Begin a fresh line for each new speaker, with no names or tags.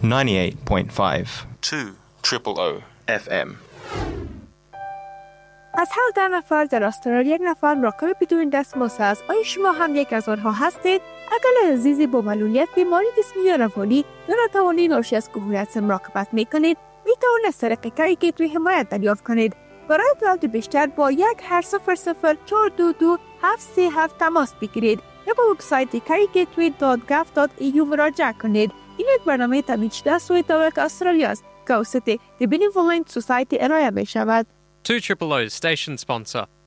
98.5
200 FM.
از هر 10 نفر در استرالیا 1 نفر مراقب بدون دستمزد است. آیا شما هم یک از آنها هستید؟ اگر عزیزی با معلولیت بیماری جسمی یا روانی یا ناتوانی ناشی از کهولت مراقبت میکنید، میتوانید از طریق کاری گیتوی حمایت دریافت کنید. برای اطلاعات بیشتر با 1-800-422-737 تماس بگیرید یا به وبسایت caregateway.gov.au مراجعه کنید. این یک برنامه تامین شده از سوی دولت استرالیا است که توسط The Benevolent Society ارائه می شود.
200 station sponsor.